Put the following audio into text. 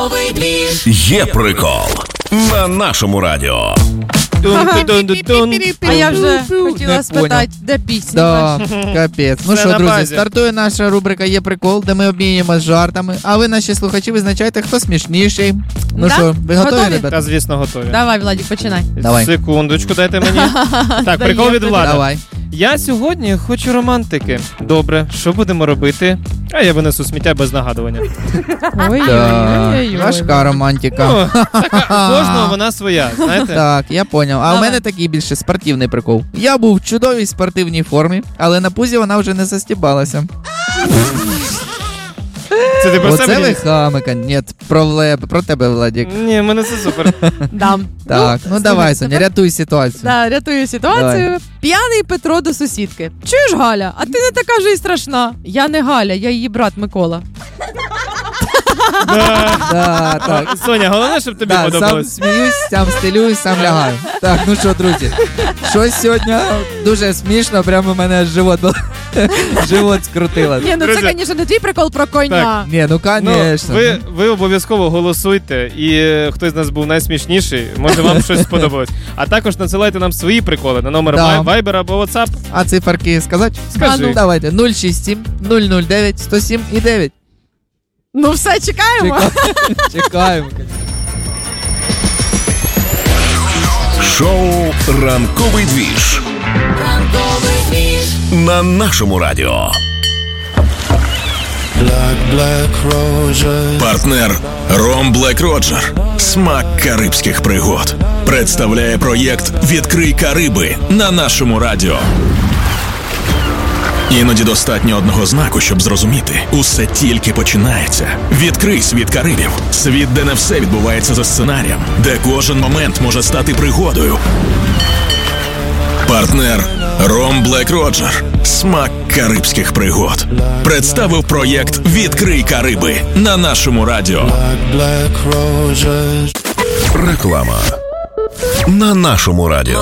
Ранковий двіж. Є прикол на нашому радіо. А я вже хотіла спитати, де пісня? Да, капець. Ну Це що, на друзі, базі. стартує наша рубрика «Є прикол», де ми обмінюємося жартами. А ви, наші слухачі, визначайте, хто смішніший. Ну Да? що, ви готові, Готові? ребята? Та, звісно, готові. Давай, Владик, починай. Давай. Секундочку, дайте мені. Так, прикол від Влада. Давай. Я сьогодні хочу романтики. Добре, що будемо робити? А я винесу сміття без нагадування. Да, важка романтика. Ну, така, кожного вона своя, знаєте? Так, я поняв. А у Давай. мене такий більше спортивний прикол. Я був в чудовій спортивній формі, але на пузі вона вже не застібалася. Це ти про Оце себе? ви хамика. Ні, про тебе, Владік. Ні, в мене це супер. Дам. Так, ну давай, Соня, рятуй ситуацію. Да, рятую ситуацію. Давай. П'яний Петро до сусідки. Чуєш, Галя, а ти не така ж і страшна. Я не Галя, я її брат Микола. Да, так. Соня, головне, щоб тобі Да, сам подобалось. сміюсь, сам стелююсь, сам лягаю. Так, ну що, друзі, щось сьогодні дуже смішно, прямо мене живот скрутило. Ні, ну Друзі. це, звісно, не твій прикол про коня. Ні, ну Ну, конечно. ви обов'язково голосуйте, і хтось з нас був найсмішніший, може вам щось сподобалось. А також надсилайте нам свої приколи на номер Да. Viber або WhatsApp. А циферки сказати? Скажи. Ну, давайте, 067 009 107 і 9. Ну все, чекаємо. Чекаємо. Шоу «Ранковий двіж» Ранковий двіж. на нашому радіо. Партнер Ром Блек Роджер. Смак карибських пригод. Представляє проєкт «Відкрий Кариби» на нашому радіо. Іноді достатньо одного знаку, щоб зрозуміти. Усе тільки починається. Відкрий світ Карибів. Світ, де не все відбувається за сценарієм. Де кожен момент може стати пригодою. Партнер Ром Блек Роджер. Смак карибських пригод. Представив проєкт «Відкрий Кариби» на нашому радіо. Реклама на нашому радіо.